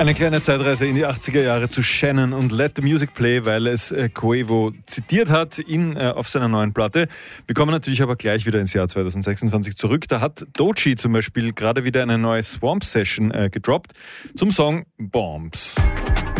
Eine kleine Zeitreise in die 80er Jahre zu Shannon und Let the Music Play, weil es Quavo zitiert hat auf seiner neuen Platte. Wir kommen natürlich aber gleich wieder ins Jahr 2026 zurück. Da hat Doechii zum Beispiel gerade wieder eine neue Swamp Session gedroppt zum Song Bombs.